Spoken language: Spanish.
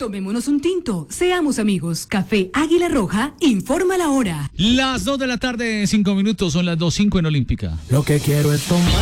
Tomémonos un tinto, seamos amigos. Café Águila Roja, informa la hora. Las 2 de la tarde, 5 minutos, son las 2:05 en Olímpica. Lo que quiero es tomar.